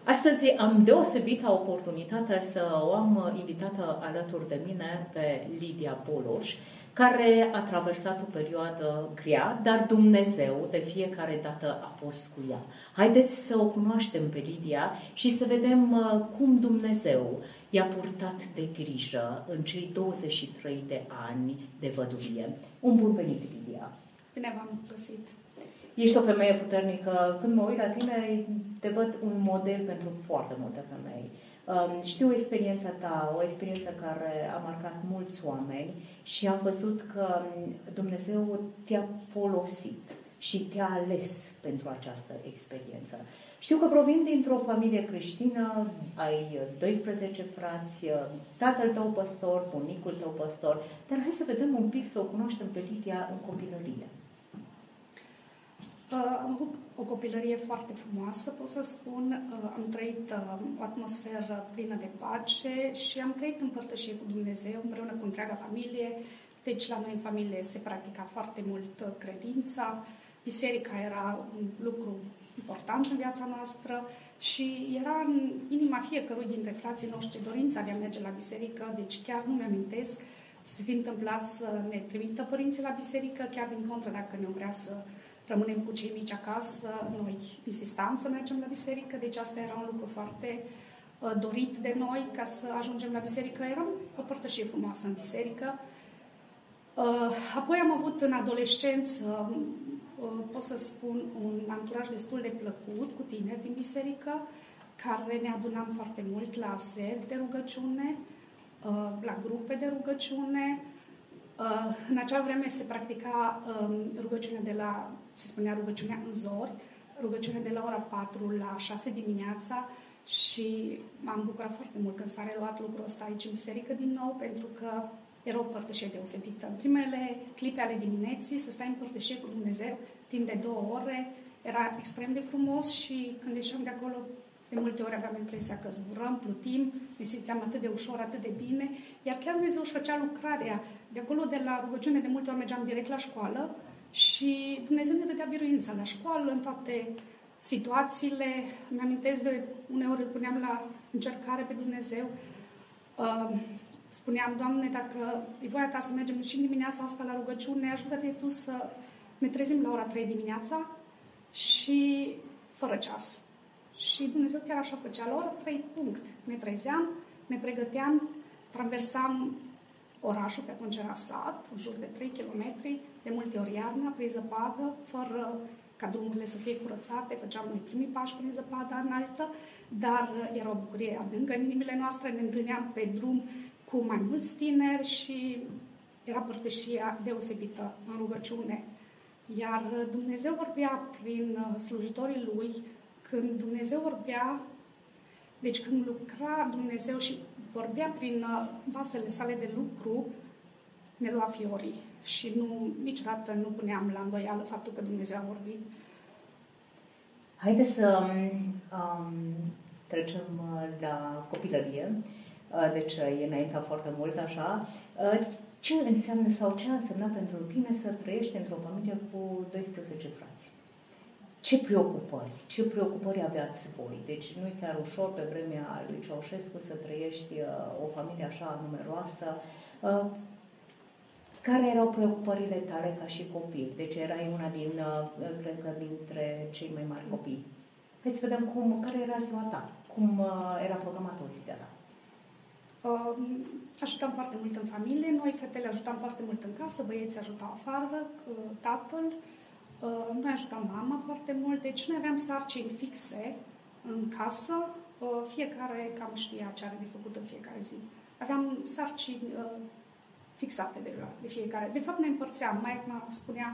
Astăzi am deosebită oportunitatea să o am invitată alături de mine pe Lidia Boloș, care a traversat o perioadă grea, dar Dumnezeu de fiecare dată a fost cu ea. Haideți să o cunoaștem pe Lidia și să vedem cum Dumnezeu i-a purtat de grijă în cei 23 de ani de văduvie. Un bun venit, Lidia! Bine v-am găsit! Ești o femeie puternică. Când mă uit la tine, te văd un model pentru foarte multe femei. Știu experiența ta, o experiență care a marcat mulți oameni și am văzut că Dumnezeu te-a folosit și te-a ales pentru această experiență. Știu că provin dintr-o familie creștină, ai 12 frați, tatăl tău păstor, bunicul tău păstor, dar hai să vedem un pic, să o cunoaștem pe Lidia în copilărie. Am avut o copilărie foarte frumoasă, pot să spun. Am trăit o atmosferă plină de pace și am trăit în părtășie cu Dumnezeu împreună cu întreaga familie. Deci la noi în familie se practica foarte mult credința. Biserica era un lucru important în viața noastră și era în inima fiecărui dintre frații noștri dorința de a merge la biserică. Deci chiar nu mi-amintesc să fi întâmplat să ne trimită părinții la biserică, chiar din contră, dacă ne vrea să rămânem cu cei mici acasă, noi insistam să mergem la biserică, deci asta era un lucru foarte dorit de noi ca să ajungem la biserică. Eram o părtășie frumoasă în biserică. Apoi am avut în adolescență, pot să spun, un anturaj destul de plăcut cu tineri din biserică, care ne adunam foarte mult la seri de rugăciune, la grupe de rugăciune. În acea vreme se practica rugăciunea se spunea rugăciunea în zori, rugăciunea de la ora 4 la 6 dimineața și m-am bucurat foarte mult când s-a reluat lucrul ăsta aici în biserică din nou, pentru că era o părtășie deosebită. În primele clipe ale dimineții să stai în părtășie cu Dumnezeu timp de 2 ore era extrem de frumos și când ieșeam de acolo, de multe ori aveam impresia că zburăm, plutim, ne simțeam atât de ușor, atât de bine, iar chiar Dumnezeu își făcea lucrarea. De acolo, de la rugăciune, de multe ori mergeam direct la școală și Dumnezeu ne dădea biruința la școală, în toate situațiile. Mi-amintesc de uneori îl puneam la încercare pe Dumnezeu. Spuneam, Doamne, dacă e voia Ta să mergem și în dimineața asta la rugăciune, ajută-te Tu să ne trezim la ora 3 dimineața și fără ceas. Și Dumnezeu chiar așa făcea. La ora 3 punct. Ne trezeam, ne pregăteam, traversam orașul, pe atunci era sat, în jur de 3 km, de multe ori iarna, prin zăpadă, fără ca drumurile să fie curățate, făceam noi primii pași prin zăpada înaltă, dar era o bucurie adâncă în inimile noastre, ne întâlneam pe drum cu mai mulți tineri și era părtășia deosebită în rugăciune. Iar Dumnezeu vorbea prin slujitorii Lui, când Dumnezeu vorbea, deci când lucra Dumnezeu și vorbea prin vasele sale de lucru, ne lua fiorii și niciodată nu puneam la îndoială faptul că Dumnezeu a vorbit. Haideți să trecem la copilărie, deci e înaintea foarte mult așa. Ce înseamnă sau ce a însemnat pentru tine să trăiești într-o familie cu 12 frați? Ce preocupări aveați voi? Deci nu e chiar ușor pe vremea lui Ceaușescu să trăiești o familie așa numeroasă. Care erau preocupările tale ca și copil? Deci erai una cred că dintre cei mai mari copii. Hai să vedem care era ziua ta, cum era programată o zi de ta. Ajutam foarte mult în familie, noi fetele ajutam foarte mult în casă, băieții ajutau afară, tatăl. Noi ajutam mama foarte mult, deci noi aveam sarcini fixe în casă, fiecare cam știa ce are de făcut în fiecare zi. Aveam sarcini fixate de fiecare. De fapt ne împărțeam, maica spunea,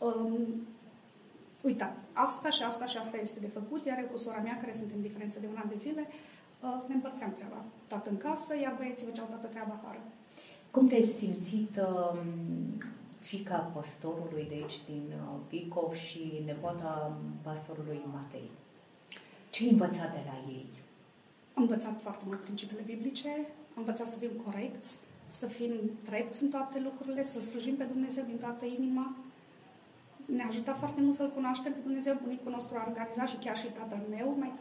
uita, asta și asta și asta este de făcut, iar eu cu sora mea, care suntem diferență de un an de zile, ne împărțeam treaba, toată în casă, iar băieții făceau toată treaba afară. Cum te-ai simțit fiica pastorului de aici din Bicov și nepoata pastorului Matei? Ce ai învățat de la ei? Am învățat foarte mult principiile biblice, am învățat să fim corecți, să fim drepți în toate lucrurile, să-L slujim pe Dumnezeu din toată inima. Ne-a ajutat foarte mult să-L cunoaștem pe Dumnezeu. Bunicul nostru a organizat și chiar și tatăl meu, mai